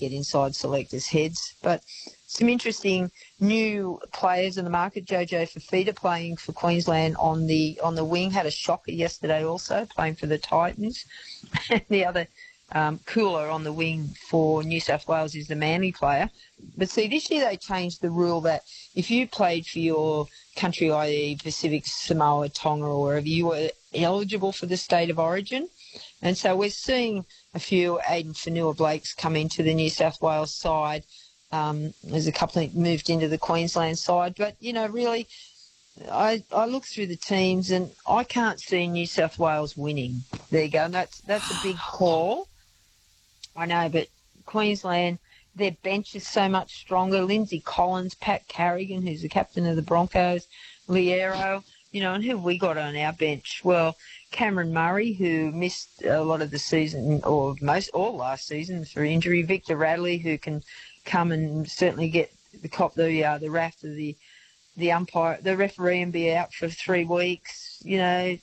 get inside selectors' heads. But some interesting new players in the market. Jojo Fafita playing for Queensland on the wing, had a shocker yesterday also, playing for the Titans. And the other Cooler on the wing for New South Wales is the Manly player. But see, this year they changed the rule that if you played for your country, i.e. Pacific, Samoa, Tonga or wherever, you were eligible for the state of origin. And so we're seeing a few Aiden Fanua-Blakes come into the New South Wales side. There's a couple that moved into the Queensland side. But, you know, really, I look through the teams and I can't see New South Wales winning. There you go. And that's a big call. I know, but Queensland, their bench is so much stronger. Lindsay Collins, Pat Carrigan, who's the captain of the Broncos, Liero, you know, and who have we got on our bench? Well, Cameron Murray, who missed a lot of the season, or all last season through injury. Victor Radley, who can come and certainly get the raft of the umpire, the referee, and be out for 3 weeks. You know,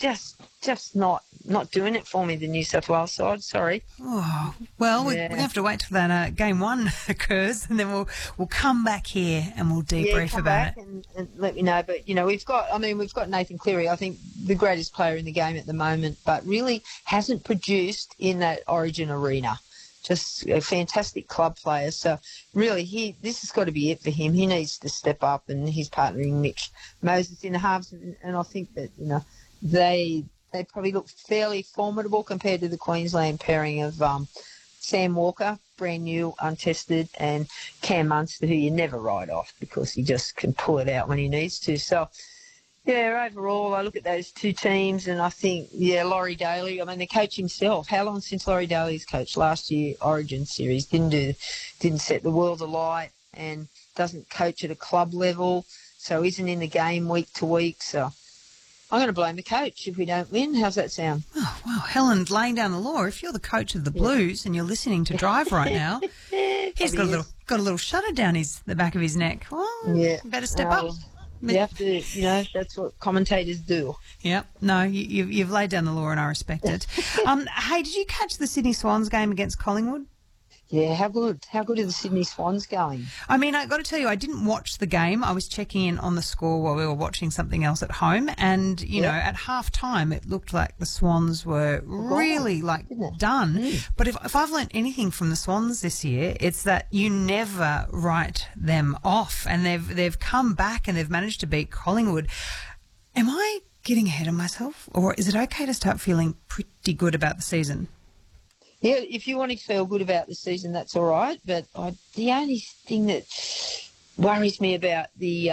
just not doing it for me, the New South Wales side. Sorry. Oh, well, we have to wait till that game one occurs, and then we'll come back here and we'll debrief about it. And let me know. But, you know, we've got Nathan Cleary, I think the greatest player in the game at the moment, but really hasn't produced in that Origin arena. Just a fantastic club player. So really, this has got to be it for him. He needs to step up, and he's partnering Mitch Moses in the halves. And I think that, you know, they probably look fairly formidable compared to the Queensland pairing of Sam Walker, brand new, untested, and Cam Munster, who you never write off because he just can pull it out when he needs to. So, yeah, overall, I look at those two teams and I think, Laurie Daly, I mean, the coach himself, how long since Laurie Daly's coached? Last year, Origin Series, didn't set the world alight and doesn't coach at a club level, so isn't in the game week to week, so I'm going to blame the coach if we don't win. How's that sound? Oh, wow. Helen laying down the law. If you're the coach of the Blues and you're listening to Drive right now, he's got a little shudder down the back of his neck. Well, you better step up. You have to, you know, that's what commentators do. Yep. No, you've laid down the law and I respect it. Hey, did you catch the Sydney Swans game against Collingwood? Yeah, how good? How good are the Sydney Swans going? I mean, I got to tell you, I didn't watch the game. I was checking in on the score while we were watching something else at home. And, you know, at half time, it looked like the Swans were really, done. Mm. But if I've learnt anything from the Swans this year, it's that you never write them off. And they've come back and they've managed to beat Collingwood. Am I getting ahead of myself? Or is it okay to start feeling pretty good about the season? Yeah, if you want to feel good about the season, that's all right. But the only thing that worries me about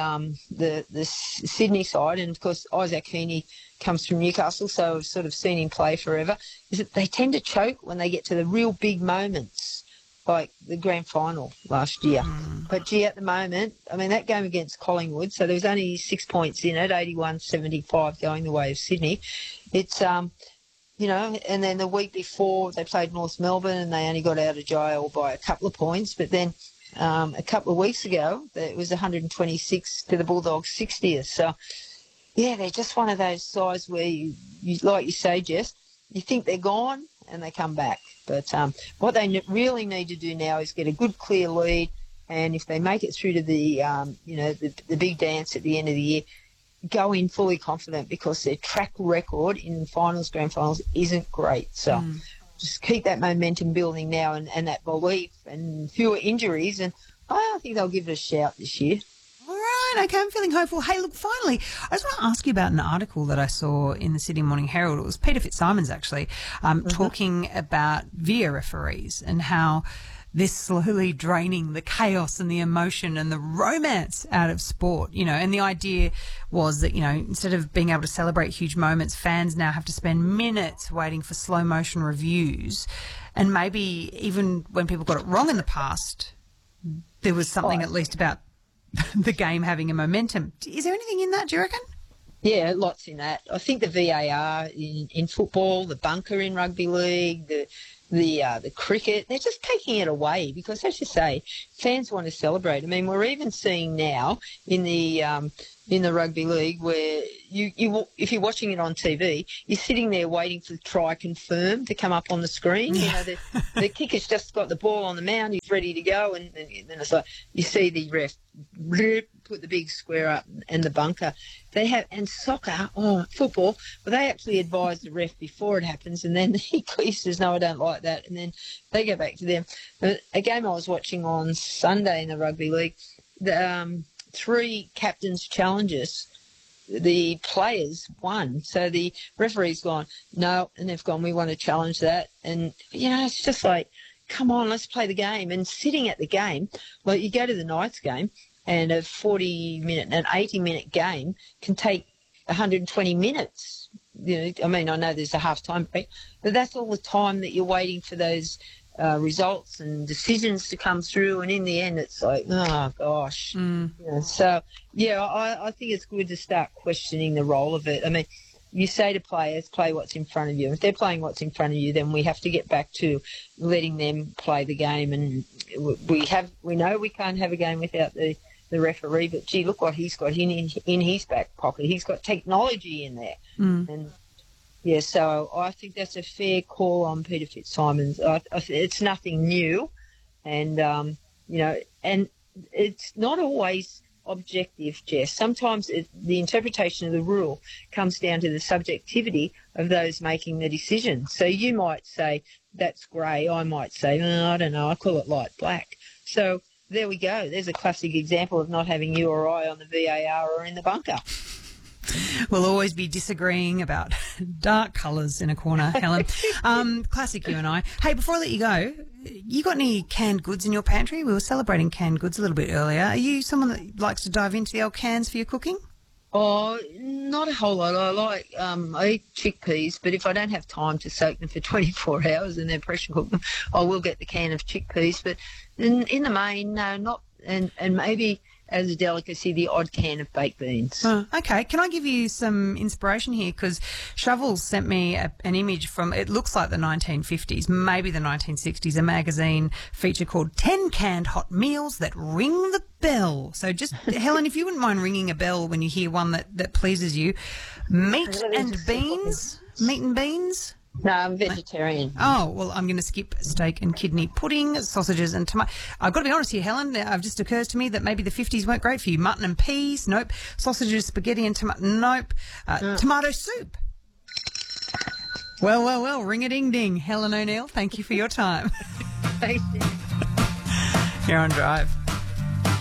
the Sydney side, and of course Isaac Heaney comes from Newcastle, so I've sort of seen him play forever, is that they tend to choke when they get to the real big moments, like the grand final last year. But, gee, at the moment, I mean, that game against Collingwood, so there was only 6 points in it, 81-75 going the way of Sydney. It's you know, and then the week before they played North Melbourne and they only got out of jail by a couple of points. But then a couple of weeks ago, it was 126 to the Bulldogs 60th. So, yeah, they're just one of those sides where, you like you say, Jess, you think they're gone and they come back. But what they really need to do now is get a good, clear lead. And if they make it through to the big dance at the end of the year, go in fully confident because their track record in finals, grand finals, isn't great. So just keep that momentum building now and that belief and fewer injuries. And I think they'll give it a shout this year. All right, okay, I'm feeling hopeful. Hey, look, finally, I just want to ask you about an article that I saw in the Sydney Morning Herald. It was Peter Fitzsimons, actually, talking about VIA referees and how this slowly draining the chaos and the emotion and the romance out of sport, you know, and the idea was that, you know, instead of being able to celebrate huge moments, fans now have to spend minutes waiting for slow motion reviews. And maybe even when people got it wrong in the past, there was something at least about the game having a momentum. Is there anything in that, do you reckon? Yeah, lots in that. I think the VAR in football, the bunker in rugby league, the the cricket. They're just taking it away because, as you say, fans want to celebrate. I mean, we're even seeing now in the rugby league where you if you're watching it on TV, you're sitting there waiting for the try confirm to come up on the screen. You know, the kicker's just got the ball on the mound, he's ready to go, and then it's like you see the ref put the big square up and the bunker. They have, and soccer, football, well, they actually advise the ref before it happens, and then he says, no, I don't like that, and then they go back to them. A game I was watching on Sunday in the rugby league, the 3 captains' challenges, the players won. So the referee's gone, no, and they've gone, we want to challenge that. And, you know, it's just like, come on, let's play the game. And sitting at the game, like you go to the Knights game, and a 40-minute, an 80-minute game can take 120 minutes. You know, I mean, I know there's a half-time break, but that's all the time that you're waiting for those results and decisions to come through. And in the end, it's like, oh, gosh. You know, so, yeah, I think it's good to start questioning the role of it. I mean, you say to players, play what's in front of you. If they're playing what's in front of you, then we have to get back to letting them play the game. And we know we can't have a game without the referee, but gee, look what he's got in his back pocket. He's got technology in there. And yeah, so I think that's a fair call on Peter Fitzsimons. It's nothing new, and you know, and it's not always objective, Jess. Sometimes the interpretation of the rule comes down to the subjectivity of those making the decision. So you might say that's grey. I might say, I don't know, I call it light black. So there we go. There's a classic example of not having you or I on the VAR or in the bunker. We'll always be disagreeing about dark colours in a corner, Helen. Classic you and I. Hey, before I let you go, you got any canned goods in your pantry? We were celebrating canned goods a little bit earlier. Are you someone that likes to dive into the old cans for your cooking? Oh, not a whole lot. I eat chickpeas, but if I don't have time to soak them for 24 hours and then pressure cook them, I will get the can of chickpeas. But in the main, no, not. And maybe as a delicacy, the odd can of baked beans. Okay. Can I give you some inspiration here? Because Shovels sent me an image from, it looks like the 1950s, maybe the 1960s, a magazine feature called 10 Canned Hot Meals That Ring the Bell. So just, Helen, if you wouldn't mind ringing a bell when you hear one that pleases you. Meat and beans? No, I'm vegetarian. Oh, well, I'm going to skip steak and kidney pudding, sausages and tomato. I've got to be honest here, Helen. It just occurs to me that maybe the 50s weren't great for you. Mutton and peas? Nope. Sausages, spaghetti and tomato? Nope. Tomato soup? Well, ring-a-ding-ding. Helen O'Neill, thank you for your time. Thanks, You're on Drive.